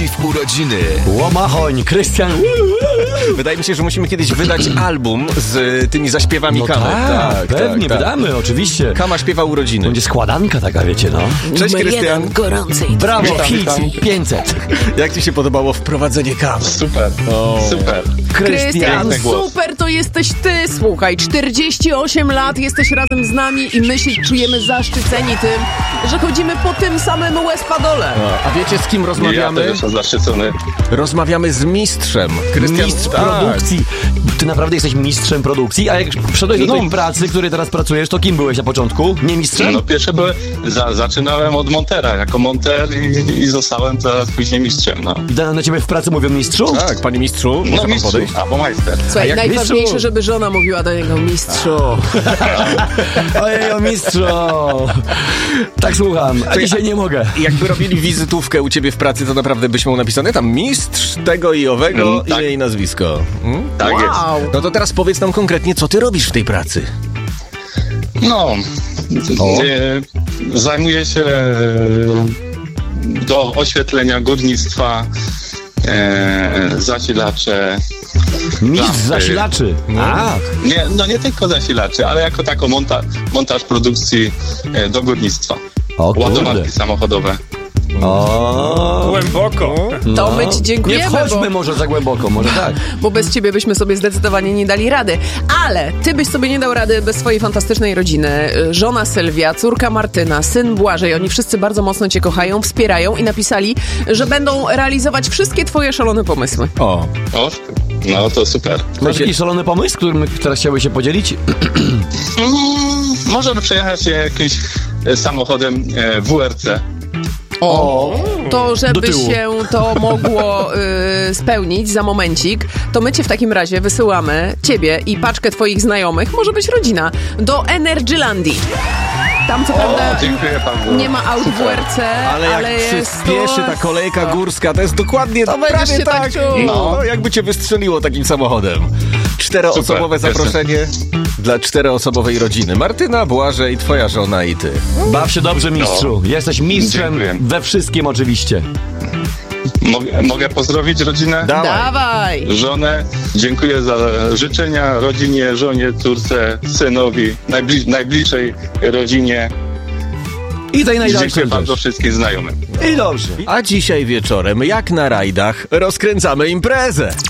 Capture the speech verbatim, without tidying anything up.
w urodziny. Łomachoń, Krystian. Wydaje mi się, że musimy kiedyś wydać album z tymi zaśpiewami No Kamy. tak, tak, pewnie, tak, tak. wydamy, oczywiście. Kama śpiewa urodziny. Będzie składanka taka, wiecie, no. Cześć, Numer Krystian. jeden, gorący i Brawo, Witam, hit witam. pięćset. Jak ci się podobało wprowadzenie Kamy? Super, super. Krystian, Krystian. głos. super to jesteś ty, słuchaj, czterdzieści osiem lat, jesteś razem z nami i my się czujemy zaszczyceni tym, że chodzimy po tym samym łez-padole. A wiecie, z kim Ja rozmawiamy? też jestem zaszczycony. Rozmawiamy z mistrzem. Krystian, Mistrz tak. produkcji. Ty naprawdę jesteś mistrzem produkcji? A jak wszedłeś do No. tej pracy, której teraz pracujesz, to kim byłeś na początku? Nie mistrzem? No pierwsze były, za, zaczynałem od montera, jako monter i, i zostałem teraz później mistrzem, no. I na, na ciebie w pracy mówią mistrzu? Tak, panie mistrzu, może No pan mistrzu, podejść? albo majster. Słuchaj, jak najważniejsze, mistrzu? żeby żona mówiła do niego mistrzu. Ojej, o mistrzu! Tak słucham, a dzisiaj nie mogę. Jakby robili wizytówkę u ciebie w pracy, to naprawdę byś miał napisane tam mistrz tego i owego, Mm, tak. imię i nazwisko. Hmm? Tak jest. Wow. No to teraz powiedz nam konkretnie, co ty robisz w tej pracy. No, e, zajmuję się e, do oświetlenia górnictwa, e, zasilacze. Mistrz Lampy. zasilaczy. A, Nie, no nie tylko zasilaczy, ale jako tako monta, montaż produkcji e, do górnictwa. o kurde. Ładowarki samochodowe. O, Głęboko. To my ci dziękujemy, nie wchodźmy bo, może za głęboko, może tak. bo bez ciebie byśmy sobie zdecydowanie nie dali rady. Ale ty byś sobie nie dał rady bez swojej fantastycznej rodziny. Żona Sylwia, córka Martyna, syn Błażej. Oni wszyscy bardzo mocno cię kochają, wspierają i napisali, że będą realizować wszystkie twoje szalone pomysły. O, O, no to super. Masz jakiś szalony pomysł, którym teraz chciałbyś się podzielić? Mm, możemy przejechać się jakimś e, samochodem e, W R C. O, to do żeby tyłu. się to mogło y, spełnić za momencik, to my cię w takim razie wysyłamy, ciebie i paczkę twoich znajomych, może być rodzina, do Energylandii. Tam co prawda Dziękuję bardzo. nie ma aut w R C, ale ale, jak jest przyspieszy to... ta kolejka górska, to jest dokładnie To będziesz prawie się tak tak, czuł. no, jakby cię wystrzeliło takim samochodem. Czteroosobowe Super, zaproszenie dla czteroosobowej rodziny. Martyna, Błażej, twoja żona i ty. Baw się dobrze, mistrzu. Jesteś mistrzem Dziękuję. we wszystkim oczywiście. Mogę, mogę pozdrowić rodzinę? Dawaj. Dawaj! Żonę. Dziękuję za życzenia rodzinie, żonie, córce, synowi, najbli- najbliższej rodzinie. I tej I najdalszej dziękuję bardzo też. wszystkim znajomym. I dobrze. A dzisiaj wieczorem, jak na rajdach, rozkręcamy imprezę.